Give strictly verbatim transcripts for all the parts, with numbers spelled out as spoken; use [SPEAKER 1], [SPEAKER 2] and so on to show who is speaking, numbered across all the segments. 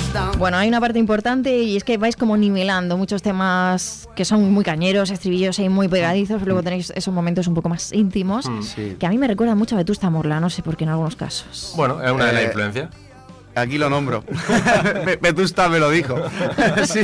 [SPEAKER 1] Bueno, hay una parte importante y es que vais como nivelando muchos temas que son muy cañeros, estribillos ahí muy pegadizos, luego tenéis esos momentos un poco más íntimos,
[SPEAKER 2] Sí.
[SPEAKER 1] que a mí me recuerda mucho a Vetusta Morla, no sé por qué en algunos casos.
[SPEAKER 3] Bueno, es una de las
[SPEAKER 2] Eh,
[SPEAKER 3] influencias.
[SPEAKER 2] Aquí lo nombro. Ve- Vetusta me lo dijo. Sí,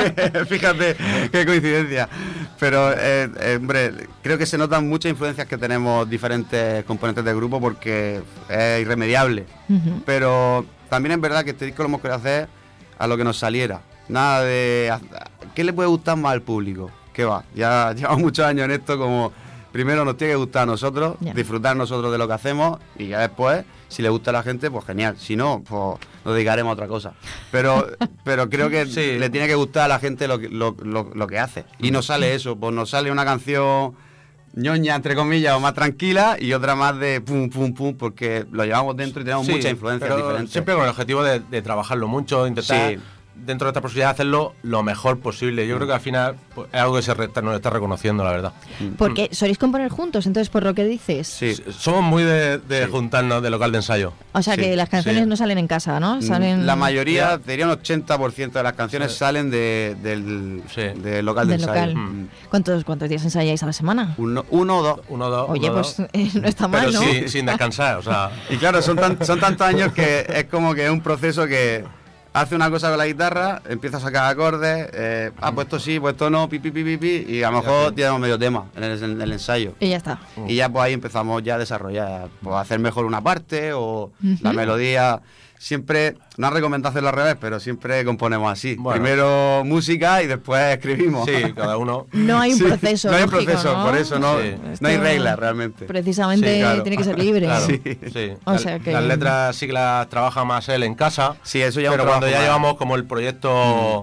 [SPEAKER 2] fíjate qué coincidencia. Pero, eh, eh, hombre, creo que se notan muchas influencias que tenemos diferentes componentes del grupo porque es irremediable.
[SPEAKER 1] Ujú.
[SPEAKER 2] Pero también es verdad que este disco lo hemos querido hacer a lo que nos saliera. Nada de... ¿Qué le puede gustar más al público? ¿Qué va? Ya llevamos muchos años en esto como... Primero nos tiene que gustar a nosotros,
[SPEAKER 1] Ya.
[SPEAKER 2] disfrutar nosotros de lo que hacemos y ya después, si le gusta a la gente, pues genial. Si no, pues nos dedicaremos a otra cosa. Pero pero creo que
[SPEAKER 3] Sí.
[SPEAKER 2] le tiene que gustar a la gente lo, que- lo, lo, lo que hace. Y nos sale eso, pues nos sale una canción ñoña, entre comillas, o más tranquila y otra más de pum, pum, pum, porque lo llevamos dentro y tenemos
[SPEAKER 3] Sí,
[SPEAKER 2] muchas influencias
[SPEAKER 3] pero
[SPEAKER 2] diferentes.
[SPEAKER 3] siempre con el objetivo de, de trabajarlo mucho, intentar
[SPEAKER 2] Sí.
[SPEAKER 3] dentro de esta posibilidad de hacerlo lo mejor posible. Yo creo que al final pues, es algo que se re- nos está reconociendo, la verdad.
[SPEAKER 1] Porque soléis componer juntos, entonces por lo que dices.
[SPEAKER 2] Sí.
[SPEAKER 3] S- Somos muy de, de
[SPEAKER 2] Sí.
[SPEAKER 3] juntarnos de local de ensayo.
[SPEAKER 1] O sea
[SPEAKER 2] Sí,
[SPEAKER 1] que las canciones
[SPEAKER 3] sí.
[SPEAKER 1] no salen en casa, ¿no? Salen
[SPEAKER 2] La mayoría, te diría un ochenta por ciento de las canciones
[SPEAKER 3] Sí.
[SPEAKER 2] salen de, del,
[SPEAKER 3] Sí.
[SPEAKER 2] del local de
[SPEAKER 1] del
[SPEAKER 2] ensayo.
[SPEAKER 1] local.
[SPEAKER 2] Mm.
[SPEAKER 1] ¿Cuántos, ¿Cuántos días ensayáis a la semana?
[SPEAKER 2] Uno, uno o dos.
[SPEAKER 3] Uno, dos,
[SPEAKER 1] Oye,
[SPEAKER 3] uno,
[SPEAKER 1] pues
[SPEAKER 3] dos.
[SPEAKER 1] eh, no está mal,
[SPEAKER 3] Pero
[SPEAKER 1] ¿no?
[SPEAKER 3] sí, sin descansar, o sea...
[SPEAKER 2] Y claro, son, tan, son tantos años que es como que es un proceso que hace una cosa con la guitarra, empieza a sacar acordes, eh, ah, pues esto sí, pues esto no, pi, pi, pi, pi, pi, y a lo mejor tenemos medio tema en el, en el ensayo.
[SPEAKER 1] Y ya está.
[SPEAKER 2] Y ya pues ahí empezamos ya a desarrollar, pues a hacer mejor una parte o
[SPEAKER 1] Ujú.
[SPEAKER 2] la melodía. Siempre, no es recomendado hacerlo al revés, pero siempre componemos así.
[SPEAKER 3] Bueno.
[SPEAKER 2] Primero música y después escribimos.
[SPEAKER 3] Sí, cada uno...
[SPEAKER 1] No hay un
[SPEAKER 2] Sí,
[SPEAKER 1] proceso.
[SPEAKER 2] no hay un
[SPEAKER 1] lógico,
[SPEAKER 2] proceso,
[SPEAKER 1] ¿no?
[SPEAKER 2] por eso no,
[SPEAKER 3] Sí.
[SPEAKER 2] no hay
[SPEAKER 1] Esto
[SPEAKER 2] reglas realmente.
[SPEAKER 1] Precisamente
[SPEAKER 2] Sí, claro.
[SPEAKER 1] tiene que ser libre.
[SPEAKER 3] Claro,
[SPEAKER 2] Sí.
[SPEAKER 3] sí.
[SPEAKER 1] O
[SPEAKER 3] La-
[SPEAKER 1] sea que-
[SPEAKER 3] Las letras sí que las trabaja más él en casa,
[SPEAKER 2] Sí, eso ya es un
[SPEAKER 3] pero cuando
[SPEAKER 2] trabajo
[SPEAKER 3] ya
[SPEAKER 2] más.
[SPEAKER 3] llevamos como el proyecto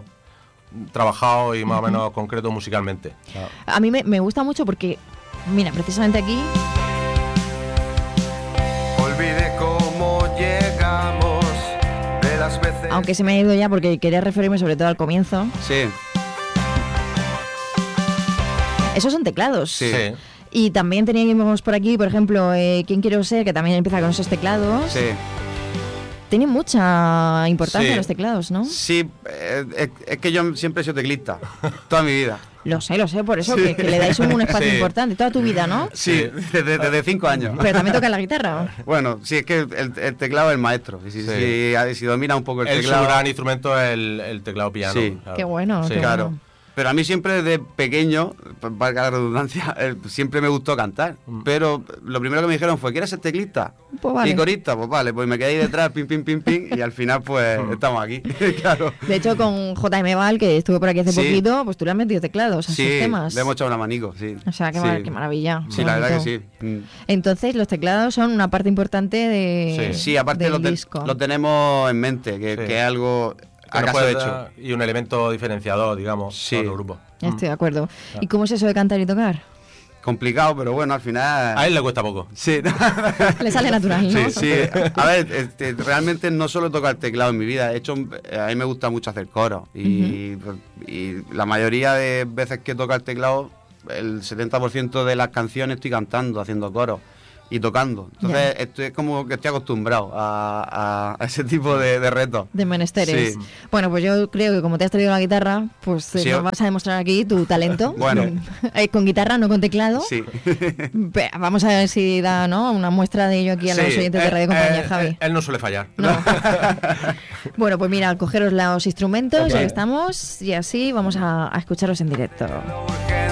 [SPEAKER 3] trabajado y más o menos concreto musicalmente.
[SPEAKER 1] A mí me, me gusta mucho porque, mira, precisamente aquí,
[SPEAKER 4] Olvide cómo llegamos de las veces.
[SPEAKER 1] aunque se me ha ido ya porque quería referirme sobre todo al comienzo,
[SPEAKER 2] Sí,
[SPEAKER 1] esos son teclados.
[SPEAKER 2] Sí.
[SPEAKER 1] Y también teníamos por aquí, por ejemplo, eh, ¿Quién quiero ser? Que también empieza con esos teclados.
[SPEAKER 2] sí.
[SPEAKER 1] Tienen mucha importancia
[SPEAKER 3] Sí.
[SPEAKER 1] los teclados, ¿no?
[SPEAKER 2] Sí, eh, es, es que yo siempre he sido teclista, toda mi vida.
[SPEAKER 1] Lo sé, lo sé, por eso que, que le dais un, un espacio
[SPEAKER 3] Sí.
[SPEAKER 1] importante, toda tu vida, ¿no?
[SPEAKER 2] Sí, desde, desde cinco años.
[SPEAKER 1] Pero también toca la guitarra.
[SPEAKER 2] Bueno, sí, es que el, el teclado es el maestro. Y si,
[SPEAKER 3] Sí.
[SPEAKER 2] si- si domina un poco el
[SPEAKER 3] El su
[SPEAKER 2] teclado.
[SPEAKER 3] gran instrumento es el, el teclado piano.
[SPEAKER 2] Sí.
[SPEAKER 3] claro.
[SPEAKER 1] Qué bueno,
[SPEAKER 3] Sí.
[SPEAKER 1] qué
[SPEAKER 2] Claro.
[SPEAKER 1] bueno.
[SPEAKER 2] Pero a mí siempre desde pequeño, valga la redundancia, eh, siempre me gustó cantar. Pero lo primero que me dijeron fue, ¿quieres ser teclista?
[SPEAKER 1] Pues vale.
[SPEAKER 2] Y corista, pues vale, pues me quedé ahí detrás, pim, pim, pim, pim, y al final pues estamos aquí. Claro.
[SPEAKER 1] De hecho, con J M Val, que estuvo por aquí hace
[SPEAKER 2] Sí.
[SPEAKER 1] poquito, pues tú le has metido teclados a sus
[SPEAKER 2] Sí,
[SPEAKER 1] temas.
[SPEAKER 2] le hemos echado un abanico, sí.
[SPEAKER 1] O sea, qué,
[SPEAKER 2] Sí.
[SPEAKER 1] mar- qué maravilla.
[SPEAKER 2] Sí,
[SPEAKER 1] qué
[SPEAKER 2] la verdad que
[SPEAKER 1] bonito.
[SPEAKER 2] sí. Mm.
[SPEAKER 1] Entonces, los teclados son una parte importante de,
[SPEAKER 3] Sí.
[SPEAKER 2] Sí, aparte
[SPEAKER 1] del
[SPEAKER 2] lo, te-
[SPEAKER 1] disco.
[SPEAKER 2] lo tenemos en mente, que,
[SPEAKER 3] Sí.
[SPEAKER 2] que es algo
[SPEAKER 3] Que nos
[SPEAKER 2] acaso
[SPEAKER 3] puede
[SPEAKER 2] hecho.
[SPEAKER 3] dar- y un elemento diferenciador, digamos,
[SPEAKER 2] Sí.
[SPEAKER 3] para otro grupo.
[SPEAKER 1] Estoy de acuerdo. ¿Y cómo es eso de cantar y tocar?
[SPEAKER 2] Complicado, pero bueno, al final...
[SPEAKER 3] A él le cuesta poco.
[SPEAKER 2] Sí.
[SPEAKER 1] Le sale natural, ¿no?
[SPEAKER 2] Sí, sí. A ver, este, realmente no solo tocar teclado en mi vida. He hecho, a mí me gusta mucho hacer coro. Y, y la mayoría de veces que toco el teclado, el setenta por ciento de las canciones estoy cantando, haciendo coro y tocando. Entonces,
[SPEAKER 1] Ya.
[SPEAKER 2] estoy como que estoy acostumbrado a, a- a ese tipo de, de retos.
[SPEAKER 1] De menesteres.
[SPEAKER 2] Sí.
[SPEAKER 1] Bueno, pues yo creo que como te has traído la guitarra, pues eh,
[SPEAKER 2] Sí,
[SPEAKER 1] nos
[SPEAKER 2] o-
[SPEAKER 1] vas a demostrar aquí tu talento.
[SPEAKER 2] Bueno.
[SPEAKER 1] Eh, con guitarra, no con teclado.
[SPEAKER 2] Sí.
[SPEAKER 1] Ve- Vamos a ver si da, ¿no?, una muestra de ello aquí a los
[SPEAKER 3] Sí,
[SPEAKER 1] oyentes de
[SPEAKER 3] eh,
[SPEAKER 1] Radio Compañía,
[SPEAKER 3] eh,
[SPEAKER 1] Javi.
[SPEAKER 3] eh, Él no suele fallar.
[SPEAKER 1] No. Bueno, pues mira, cogeros los instrumentos,
[SPEAKER 3] Ok.
[SPEAKER 1] ya que estamos, y así vamos a, a escucharlos en directo.